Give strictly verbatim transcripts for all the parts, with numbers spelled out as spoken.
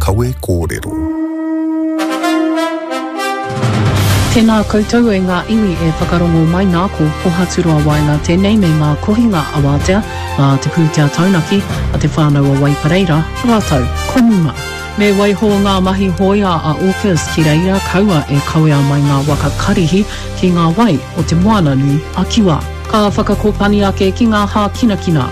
kawe kōrero. Tēnā koutou e ngā iwi e whakarongo mai nā ko pohaturua waina tēnei me ngā kohinga awatea, ngā te pūtea taunaki a te whānau a Waipareira, rātou, komuma. Me waiho ngā mahi hoia a Aukus ki reira kaua e kauea mai ngā waka karihi ki ngā wai o te moana nui a Kiwa. Ka whakakopani ake ki ngā hā kina kina.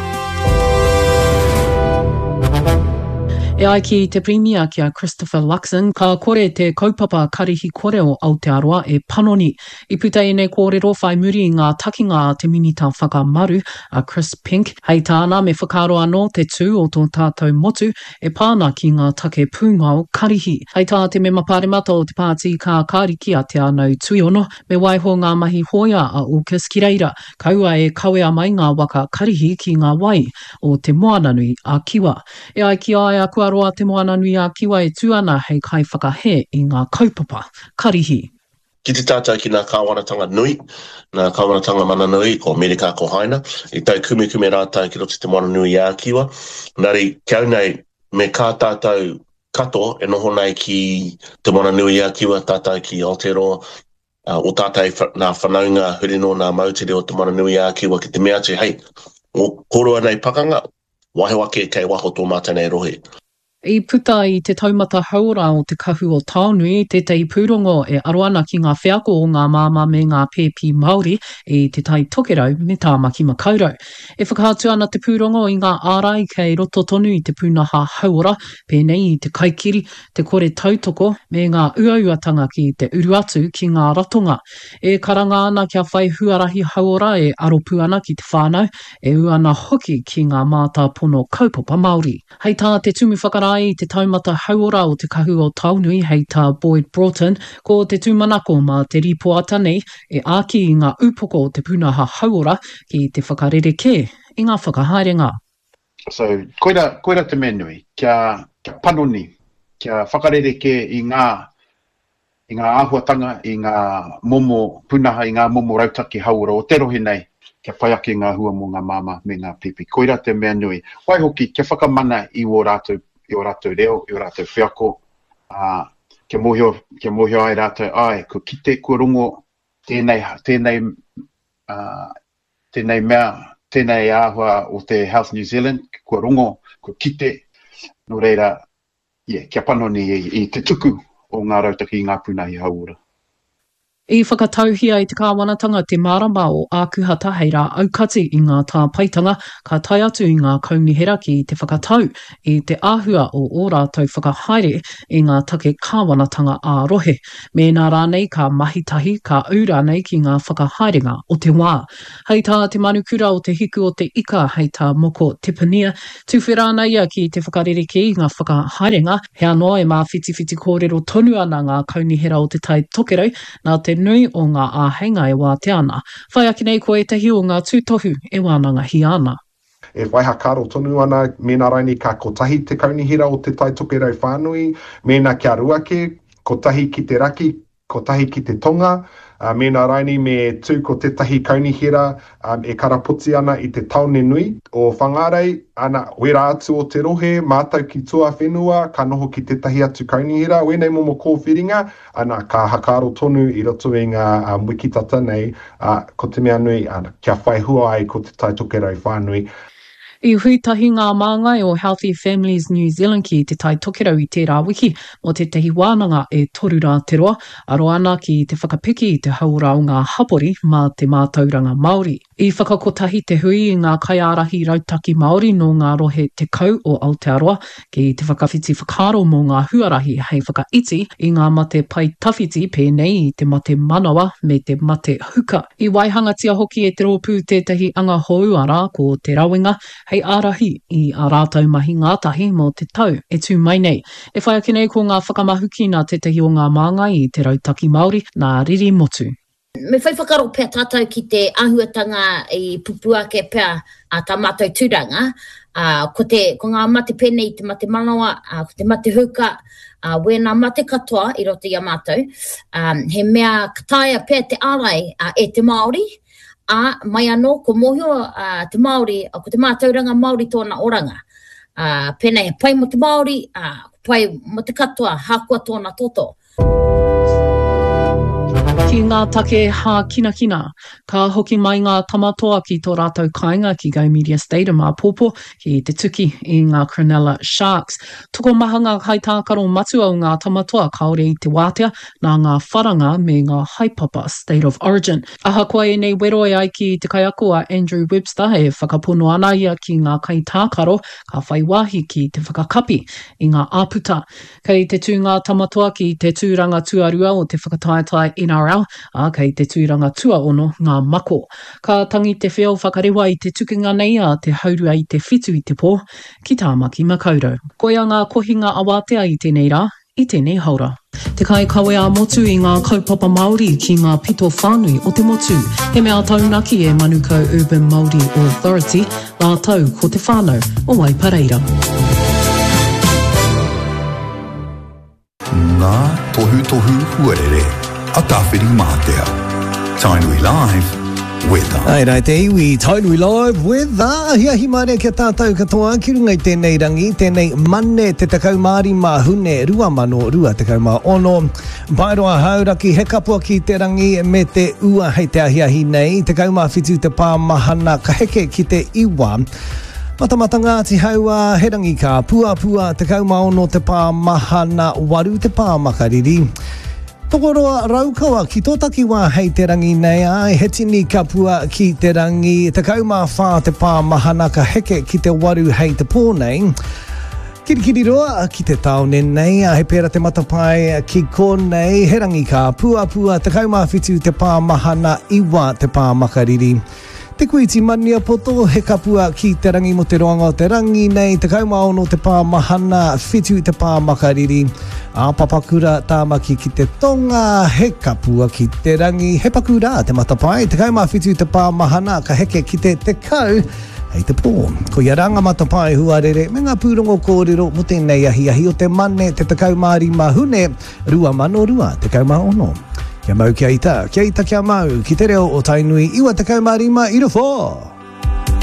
E ai ki te premia ki a Christopher Luxon, ka kore te kaupapa karihi kore o Aotearoa e Panoni. I puta i nei kōrero whai muri i ngā takinga a te minita whakamaru a Chris Pink. Hei tāna me whakaro anō te tū o tō tātou motu e pāna ki ngā take pūngao karihi. Hei tā te me maparemata o te pāti ka kāriki a te anau tuiono, me waiho ngā mahi hoia a Aukus ki reira. Kaua e kawea mai ngā waka karihi ki ngā wai o te moananui a Kiwa. E ai ki ai a kua roa te moana nui a Kiwa e tūana hei kai whakahe i ngā kaupapa karihi. Ki te tātou ki ngā kāwanatanga nui, ngā kāwanatanga mana nui, ko Merika ko Haina, i tau kume kume rātou ki roto te moana nui a Kiwa. Nari, kiau nei, me kā tātou kato e noho nei ki te moana nui a Kiwa, tātou ki Aotearoa, uh, o tātou nā whanaunga hurino nā mautere o te moana nui a Kiwa ki te mea te, hei, o koroa nei pakanga, wahe wake kei waho tō mātai nei rohe. I puta i te taumata haura o te kahu o Taonui, te tei pūrongo e aroana ki ngā whiako o ngā māma me ngā pēpi Māori i te tai tokerau me tāmaki makaurau. E whakahatu ana te pūrongo i ngā ārai kei roto tonu i te pūnaha haura, pēnei i te kaikiri, te kore tautoko me ngā uauatanga ki te uruatu ki ngā ratonga. E karanga ana kia whai huarahi haura e aropu ana ki te whānau, e uana hoki ki ngā mātā pono kaupapa Māori. Hei tā te tumu whakara i te taumata hauora o te kahu o Taunui hei tā Boyd Broughton, ko te tūmanako ma te ripoata nei e āki i ngā upoko o te pūnaha hauora ki te whakarereke i ngā whakahaerenga. So, koira, koira te menui, kia, kia panoni, kia whakarereke i ngā, i ngā āhuatanga, i ngā momo pūnaha, i ngā momo rautaki hauora o te rohi nei, kia whaiake ngā hua mo ngā mama me ngā pipi. Koira te mea nui. Wai hoki, kia whakamana i o rātou i o rātou reo, i o rātou whiako, uh, kia mohio, kia mohio ai rātou, ai, ko kite, kua rongo, tēnei, tēnei, uh, tēnei mea, tēnei āhua o te Health New Zealand, kua rongo, kua kite, no reira, yeah, kia panoni i, i te tuku o ngā rautaki i ngā pūnahi hauora. I whakatauhia i te kāwanatanga te marama o ākuhata hei rā aukati i ngā tā paitanga, ka tai atu i ngā kaunihera ki te whakatau i te āhua o ō rātou whakahaere i ngā take kāwanatanga ā-rohe. Me nā rānei ka mahitahi, ka ura nei ki ngā whakahaerenga o te wā. Hei tā te manukura o te hiku o te ika hei tā moko Tipania, tuwhera nei ia ki te whakarereke i ngā whakahaerenga, he anō e mā whiti-whiti kōrero tonu ana ngā kaunihera o te tai tokerau, nā te nui o ngā āhenga e wā te ana. Whai aki nei ko e tahi o ngā tūtohu e wānanga hi ana. E waiha karo tonu ana, mēnā raini ka kotahi te kaunihira o te tai tokerau whānui, mēnā kia ruake, kotahi ki te raki, kotahi ki te tonga, uh, mēnā raini me tū ko tetahi kaunihira um, e karapoti ana i te taone nui o whangarei, ana wera atu o te rohe, mātau ki tua whenua, ka noho ki tetahi atu kaunihira, wenei momo kōwhiringa, ana ka hakaro tonu i roto i ngā um, wikitata nei, uh, ko te mea nui, ana kia whai hua ai ko te tai tokerau whānui. I huitahi ngā māngai o Healthy Families New Zealand ki te tai tokerau i tērā wiki o te tehi wānanga e toru rā te roa, aro ana ki te whakapiki i te haura o ngā hapori mā te mātauranga Māori. I whakakotahi te hui i ngā kaiārahi rautaki Māori no ngā rohe te kau o Aotearoa ki te whakawhiti whakaro mō ngā huarahi hei whakaiti i ngā mate pai tawhiti pēnei i te mate manawa me te mate huka. I waihangatia hoki e te rōpū tētahi anga houara ko te rawinga, hei ārahi i a rātou mahi ngātahi mō te tau e tū mai nei. E whai aki nei ko ngā whakamahuki nā tētahi o ngā māngai i te rautaki Māori nā riri motu. Me whai whakaro pēr tātou ki te āhuatanga i pupuake pēr a tā mātou tūranga, uh, ko, te, ko ngā mate pēnei te mate manawa, uh, ko te mate huka, uh, wēnā mate katoa i roto i a mātou, um, he mea kataia pēr te ārai uh, e te Māori, a mai anō ko mohio uh, te Māori, ko te mātauranga Māori tōna oranga. Uh, pēnei pai mo te Māori, uh, pai mo te katoa, hākua tōna toto. Ki ngā take hā kina kina, ka hoki mai ngā tamatoa ki tō rātou kāinga ki Go Media Stadium a Pōpō ki te tuki i ngā Cronulla Sharks. Toko maha ngā haitākaro matu au ngā tamatoa kaore i te wātea nā ngā wharanga me ngā haipapa State of Origin. Aha koe e nei weroe ai ki te kaiako a Andrew Webster e whakapono ana ia ki ngā kaitākaro ka whai wāhi ki te whakakapi i ngā āputa. Kei te tū ngā tamatoa ki te tūranga tuarua o te whakataetai N R L a kei te tūranga tua ono ngā mako. Ka tangi te whio whakarewa i te tukinga nei a te haurua i te whitu i te pō, ki tāmaki makaurau. Koia ngā kohinga awatea i tēnei rā, i tēnei haura. Te kai kawe a motu i ngā kaupapa Māori ki ngā pito whānui o te motu. He mea taunaki e Manukau Urban Māori Authority, la tau ko te whānau o Waipareira. Ngā tohu tohu huarere. A tawhiri mātea. Tainui Live, weather. Ai rai te iwi, Tainui Live, weather. Hia hi mare kia tātou katoa, ki runga i tēnei rangi, tēnei mane te takau Māori mā hune, rua mano, rua takau mā ono. Bairoa hauraki, he kapua ki te rangi me te ua hei te ahiahi nei, te kau mā whitu te pā mahana, ka heke ki te iwa. Matamata ngāti haua, he rangi ka pua pua, te kau mā ono te pā mahana, waru te pā makariri. Tokoroa raukawa ki tōtaki wā hei te rangi nei ai, he tini ka pua ki te rangi, te kaumā whā te pā mahana ka heke ki te waru hei te pō nei. Kirikiri roa ki te taone nei, a he pēra te matapai ki konei, he rangi ka pua pua, te kaumā whitu te pā mahana iwa te pā makariri. Te kuiti mania poto, he kapua ki te rangi mo te roanga o te rangi nei, te kaumā ono te pā mahana, whitu te pā makariri. A papakura tāmaki ki te tonga, he kapua ki te rangi, he pakura te matapai, te kaumā whitu te pā mahana, ka heke ki te te kau, hei te pō. Ko ia ranga matapai huarere, me ngā pūrongo kōrero mo tēnei ahi ahi o te mane, te takau Māori mahune, rua mano rua, te kaumā ono. Kia mau kia ita, kia ita kia mau, ki te reo o Tainui, iwa te kau Māori ma i rofo.